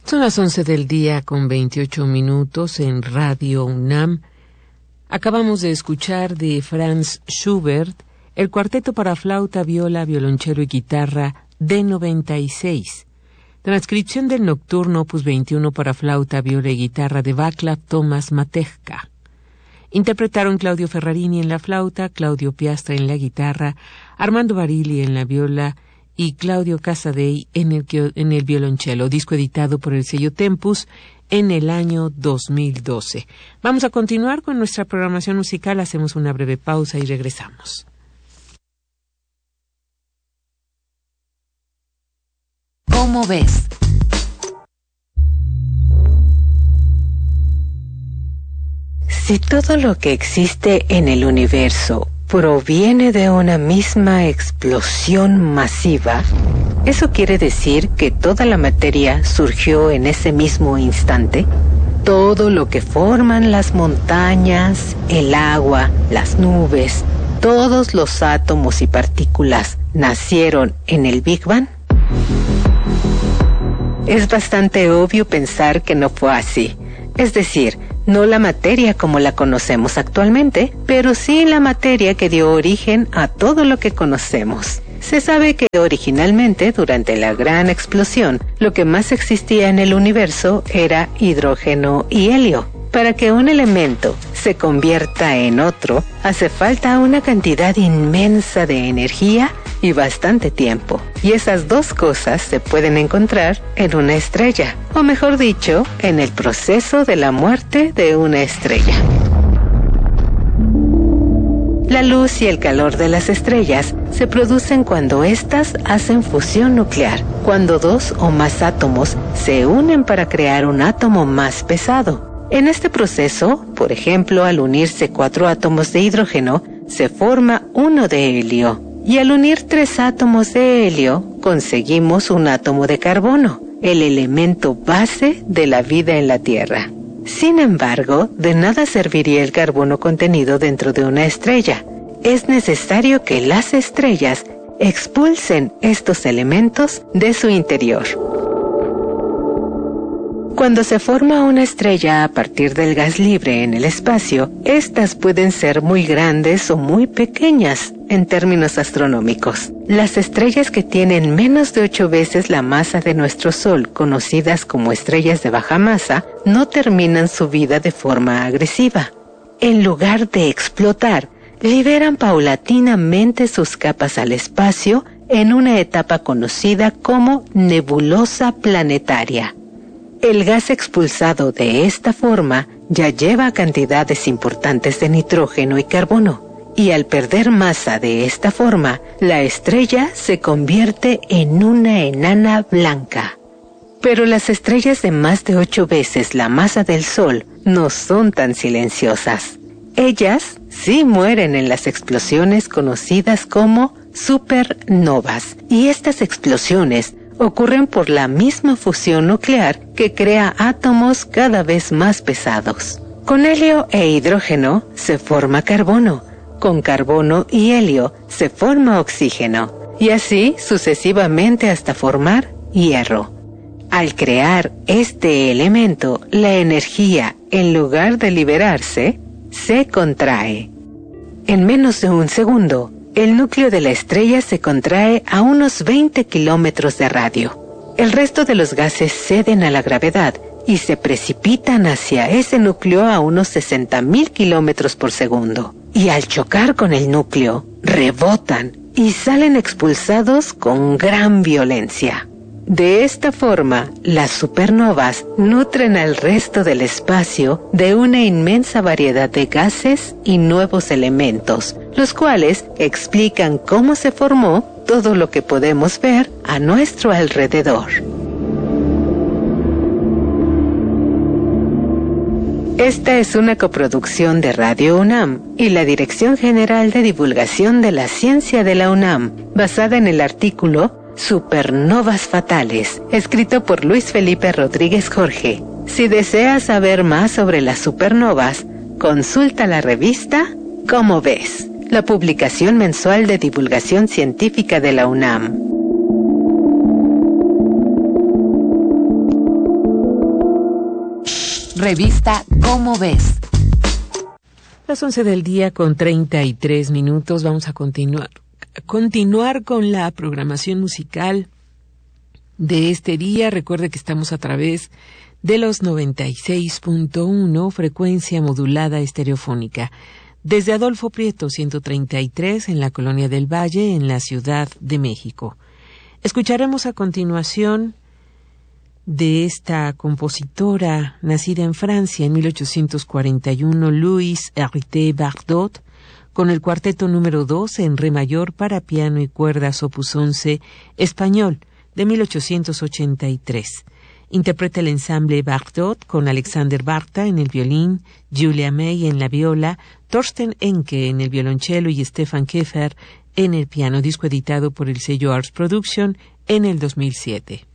Son las 11 del día con 28 minutos en Radio UNAM. Acabamos de escuchar de Franz Schubert el cuarteto para flauta, viola, violonchelo y guitarra D96. Transcripción del Nocturno opus 21 para flauta, viola y guitarra de Václav Tomás Matejka. Interpretaron Claudio Ferrarini en la flauta, Claudio Piastra en la guitarra, Armando Barilli en la viola y Claudio Casadei en el violonchelo, disco editado por el sello Tempus en el año 2012. Vamos a continuar con nuestra programación musical, hacemos una breve pausa y regresamos. ¿Cómo ves? Si todo lo que existe en el universo proviene de una misma explosión masiva, ¿eso quiere decir que toda la materia surgió en ese mismo instante? Todo lo que forman las montañas, el agua, las nubes, todos los átomos y partículas nacieron en el Big Bang. Es bastante obvio pensar que no fue así. Es decir, no la materia como la conocemos actualmente, pero sí la materia que dio origen a todo lo que conocemos. Se sabe que originalmente, durante la gran explosión, lo que más existía en el universo era hidrógeno y helio. Para que un elemento se convierta en otro, hace falta una cantidad inmensa de energía y bastante tiempo. Y esas dos cosas se pueden encontrar en una estrella, o mejor dicho, en el proceso de la muerte de una estrella. La luz y el calor de las estrellas se producen cuando éstas hacen fusión nuclear, cuando dos o más átomos se unen para crear un átomo más pesado. En este proceso, por ejemplo, al unirse 4 átomos de hidrógeno, se forma uno de helio. Y al unir 3 átomos de helio, conseguimos un átomo de carbono, el elemento base de la vida en la Tierra. Sin embargo, de nada serviría el carbono contenido dentro de una estrella. Es necesario que las estrellas expulsen estos elementos de su interior. Cuando se forma una estrella a partir del gas libre en el espacio, estas pueden ser muy grandes o muy pequeñas en términos astronómicos. Las estrellas que tienen menos de 8 veces la masa de nuestro Sol, conocidas como estrellas de baja masa, no terminan su vida de forma agresiva. En lugar de explotar, liberan paulatinamente sus capas al espacio en una etapa conocida como nebulosa planetaria. El gas expulsado de esta forma ya lleva cantidades importantes de nitrógeno y carbono, y al perder masa de esta forma, la estrella se convierte en una enana blanca. Pero las estrellas de más de 8 veces la masa del Sol no son tan silenciosas. Ellas sí mueren en las explosiones conocidas como supernovas, y estas explosiones ocurren por la misma fusión nuclear que crea átomos cada vez más pesados. Con helio e hidrógeno se forma carbono, con carbono y helio se forma oxígeno, y así sucesivamente hasta formar hierro. Al crear este elemento, la energía, en lugar de liberarse, se contrae. En menos de un segundo, el núcleo de la estrella se contrae a unos 20 kilómetros de radio. El resto de los gases ceden a la gravedad y se precipitan hacia ese núcleo a unos 60,000 kilómetros por segundo. Y al chocar con el núcleo, rebotan y salen expulsados con gran violencia. De esta forma, las supernovas nutren al resto del espacio de una inmensa variedad de gases y nuevos elementos, los cuales explican cómo se formó todo lo que podemos ver a nuestro alrededor. Esta es una coproducción de Radio UNAM y la Dirección General de Divulgación de la Ciencia de la UNAM, basada en el artículo Supernovas Fatales, escrito por Luis Felipe Rodríguez Jorge. Si deseas saber más sobre las supernovas, consulta la revista ¿Cómo ves?, la publicación mensual de divulgación científica de la UNAM. Revista Cómo Ves. Las 11 del día con 33 minutos. Vamos a continuar con la programación musical de este día. Recuerde que estamos a través de los 96.1, frecuencia modulada estereofónica. Desde Adolfo Prieto 133 en la Colonia del Valle, en la Ciudad de México. Escucharemos a continuación de esta compositora nacida en Francia en 1841, Louise Hérité Bardot, con el cuarteto número 2 en re mayor para piano y cuerdas opus 11 español de 1883. Interpreta el ensamble Bardot con Alexander Barta en el violín, Julia May en la viola, Thorsten Enke en el violonchelo y Stefan Kiefer en el piano, disco editado por el sello Ars Production en el 2007.